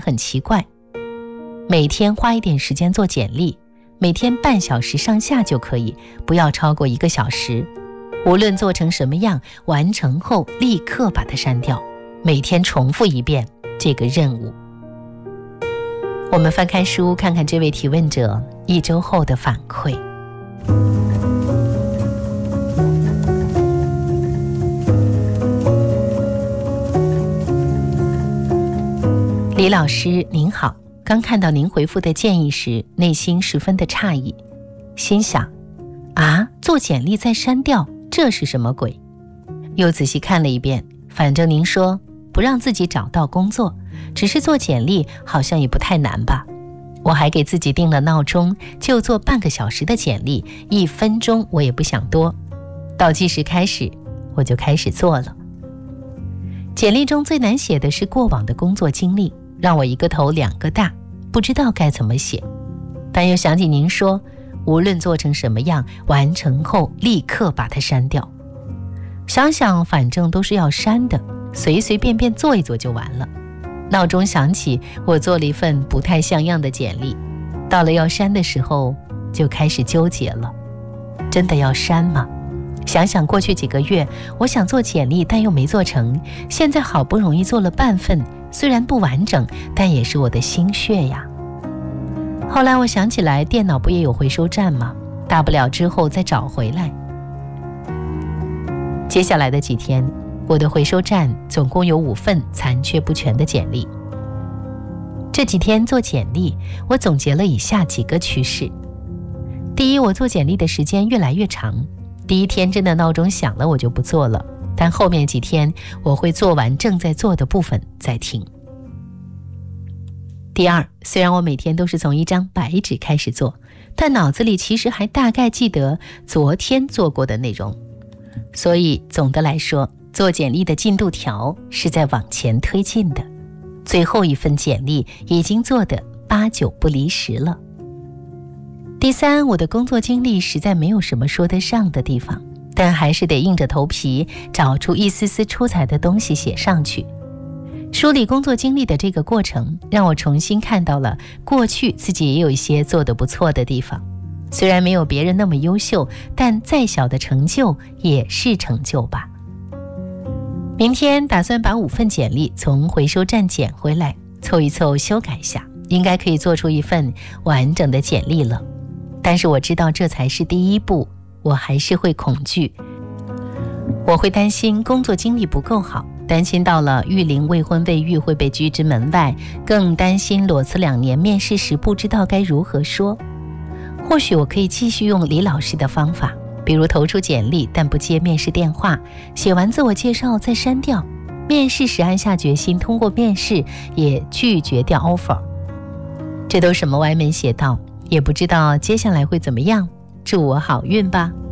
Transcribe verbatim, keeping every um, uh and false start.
很奇怪。每天花一点时间做简历，每天半小时上下就可以，不要超过一个小时。无论做成什么样，完成后立刻把它删掉，每天重复一遍这个任务。我们翻开书，看看这位提问者一周后的反馈。李老师您好，刚看到您回复的建议时，内心十分的诧异，心想啊，做简历再删掉，这是什么鬼？又仔细看了一遍，反正您说不让自己找到工作，只是做简历好像也不太难吧。我还给自己定了闹钟，就做半个小时的简历，一分钟我也不想多。倒计时开始，我就开始做了。简历中最难写的是过往的工作经历，让我一个头两个大，不知道该怎么写。但又想起您说，无论做成什么样，完成后立刻把它删掉。想想反正都是要删的，随随便便做一做就完了。闹钟响起，我做了一份不太像样的简历，到了要删的时候就开始纠结了。真的要删吗？想想过去几个月，我想做简历但又没做成，现在好不容易做了半份，虽然不完整，但也是我的心血呀。后来我想起来，电脑不也有回收站吗？大不了之后再找回来。接下来的几天，我的回收站总共有五份残缺不全的简历。这几天做简历，我总结了以下几个趋势。第一，我做简历的时间越来越长。第一天真的闹钟响了，我就不做了，但后面几天我会做完正在做的部分再停。第二，虽然我每天都是从一张白纸开始做，但脑子里其实还大概记得昨天做过的内容。所以总的来说，做简历的进度条是在往前推进的，最后一份简历已经做得八九不离十了。第三，我的工作经历实在没有什么说得上的地方，但还是得硬着头皮找出一丝丝出彩的东西写上去。梳理工作经历的这个过程，让我重新看到了过去自己也有一些做得不错的地方。虽然没有别人那么优秀，但再小的成就也是成就吧。明天打算把五份简历从回收站捡回来，凑一凑修改一下，应该可以做出一份完整的简历了。但是我知道这才是第一步，我还是会恐惧。我会担心工作经历不够好，担心到了育龄未婚未育会被拒之门外，更担心裸辞两年面试时不知道该如何说。或许我可以继续用李老师的方法，比如投出简历但不接面试电话，写完自我介绍再删掉，面试时按下决心通过面试，也拒绝掉 offer。 这都什么歪门邪道，也不知道接下来会怎么样，祝我好运吧。